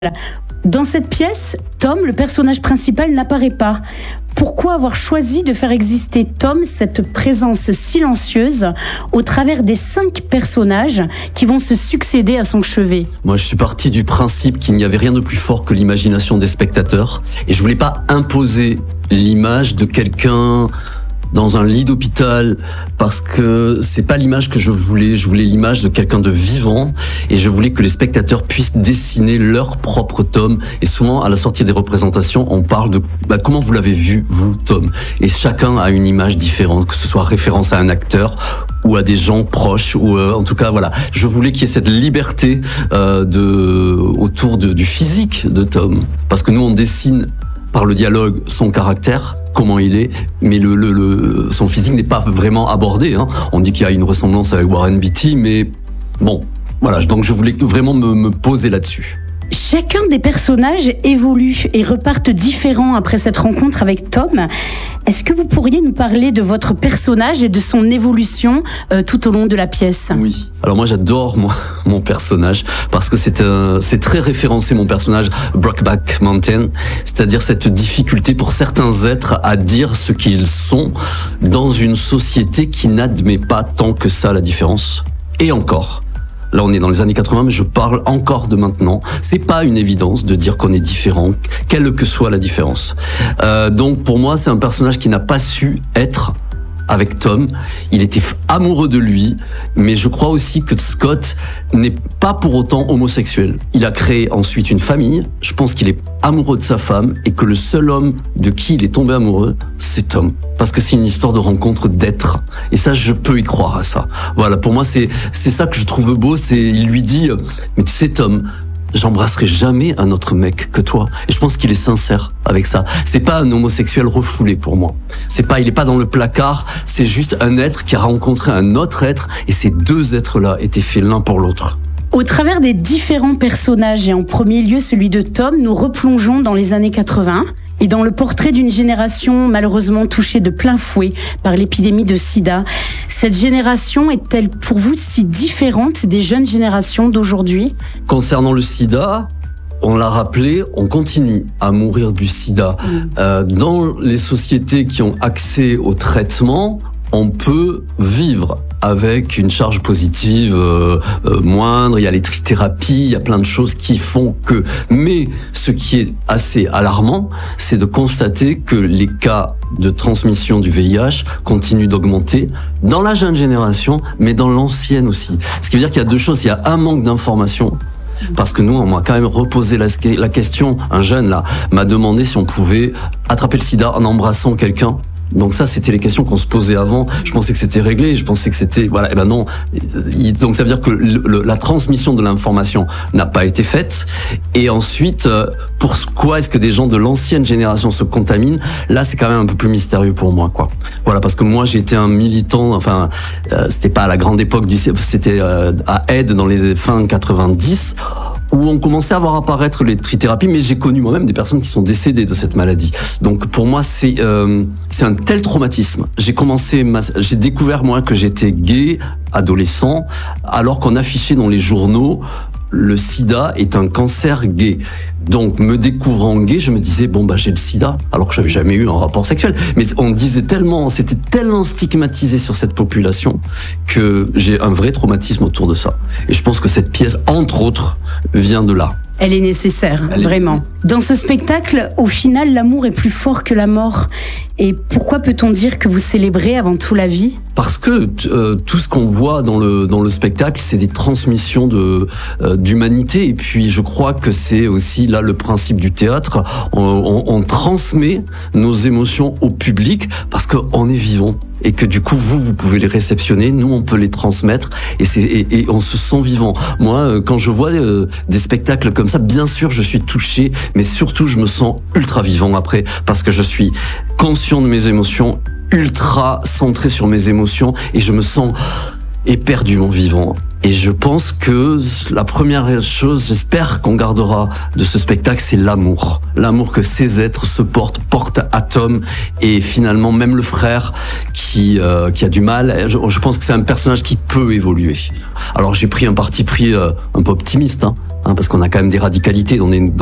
Dans cette pièce, Tom, le personnage principal, n'apparaît pas. Pourquoi avoir choisi de faire exister Tom, cette présence silencieuse, au travers des 5 personnages qui vont se succéder à son chevet? Moi, je suis parti du principe qu'il n'y avait rien de plus fort que l'imagination des spectateurs. Et je voulais pas imposer l'image de quelqu'un dans un lit d'hôpital, parce que c'est pas l'image que je voulais l'image de quelqu'un de vivant, et je voulais que les spectateurs puissent dessiner leur propre Tom. Et souvent, à la sortie des représentations, on parle de comment vous l'avez vu, vous, Tom. Et chacun a une image différente, que ce soit référence à un acteur ou à des gens proches, ou en tout cas, voilà. Je voulais qu'il y ait cette liberté autour du physique de Tom, parce que nous, on dessine par le dialogue son caractère, comment il est, mais son physique n'est pas vraiment abordé. On dit qu'il y a une ressemblance avec Warren Beatty, mais bon, voilà. Donc je voulais vraiment me poser là-dessus. Chacun des personnages évolue et repartent différents après cette rencontre avec Tom. Est-ce que vous pourriez nous parler de votre personnage et de son évolution tout au long de la pièce? Oui. Alors moi j'adore mon personnage, parce que c'est très référencé, mon personnage, Brokeback Mountain, c'est-à-dire cette difficulté pour certains êtres à dire ce qu'ils sont dans une société qui n'admet pas tant que ça la différence. Et encore. Là, on est dans les années 80, mais je parle encore de maintenant. C'est pas une évidence de dire qu'on est différent, quelle que soit la différence. Donc, pour moi, c'est un personnage qui n'a pas su être avec Tom. Il était amoureux de lui, mais je crois aussi que Scott n'est pas pour autant homosexuel. Il a créé ensuite une famille. Je pense qu'il est amoureux de sa femme, et que le seul homme de qui il est tombé amoureux, c'est Tom. Parce que c'est une histoire de rencontre, d'être. Et ça, je peux y croire à ça. Voilà, pour moi, c'est ça que je trouve beau. Il lui dit, mais tu sais, Tom, j'embrasserai jamais un autre mec que toi. Et je pense qu'il est sincère avec ça. C'est pas un homosexuel refoulé pour moi. Il est pas dans le placard. C'est juste un être qui a rencontré un autre être, et ces 2 êtres-là étaient faits l'un pour l'autre. Au travers des différents personnages, et en premier lieu celui de Tom, nous replongeons dans les années 80 et dans le portrait d'une génération malheureusement touchée de plein fouet par l'épidémie de sida. Cette génération est-elle pour vous si différente des jeunes générations d'aujourd'hui? Concernant le sida, on l'a rappelé, on continue à mourir du sida. Dans les sociétés qui ont accès au traitement, on peut vivre avec une charge positive moindre. Il y a les trithérapies, il y a plein de choses qui font que... Mais ce qui est assez alarmant, c'est de constater que les cas de transmission du VIH continuent d'augmenter dans la jeune génération, mais dans l'ancienne aussi. Ce qui veut dire qu'il y a 2 choses. Il y a un manque d'information, parce que nous, on m'a quand même reposé la question. Un jeune, là, m'a demandé si on pouvait attraper le sida en embrassant quelqu'un. Donc ça, c'était les questions qu'on se posait avant. Je pensais que c'était réglé, je pensais que c'était... Voilà, et ben non. Donc ça veut dire que la transmission de l'information n'a pas été faite. Et ensuite, pourquoi est-ce que des gens de l'ancienne génération se contaminent? Là, c'est quand même un peu plus mystérieux pour moi, quoi. Voilà, parce que moi, j'étais un militant, enfin, c'était pas à la grande époque c'était à Aide dans les fins 90, où on commençait à voir apparaître les trithérapies, mais j'ai connu moi-même des personnes qui sont décédées de cette maladie. Donc pour moi, c'est un tel traumatisme. J'ai découvert moi que j'étais gay, adolescent, alors qu'on affichait dans les journaux le sida est un cancer gay. Donc, me découvrant gay, je me disais, j'ai le sida, alors que j'avais jamais eu un rapport sexuel. Mais c'était tellement stigmatisé sur cette population que j'ai un vrai traumatisme autour de ça. Et je pense que cette pièce, entre autres, vient de là. Elle est nécessaire, vraiment. Dans ce spectacle, au final, l'amour est plus fort que la mort. Et pourquoi peut-on dire que vous célébrez avant tout la vie? Parce que tout ce qu'on voit dans le spectacle, c'est des transmissions d'humanité. Et puis, je crois que c'est aussi là le principe du théâtre. On transmet nos émotions au public parce qu'on est vivant. Et que du coup, vous pouvez les réceptionner, nous, on peut les transmettre, et on se sent vivant. Moi, quand je vois des spectacles comme ça, bien sûr, je suis touché, mais surtout, je me sens ultra vivant après, parce que je suis conscient de mes émotions, ultra centré sur mes émotions, et je me sens éperdument vivant. Et je pense que la première chose, j'espère qu'on gardera de ce spectacle, c'est l'amour. L'amour que ces êtres portent à Tom, et finalement même le frère qui a du mal. Je pense que c'est un personnage qui peut évoluer. Alors j'ai pris un parti pris un peu optimiste, parce qu'on a quand même des radicalités dans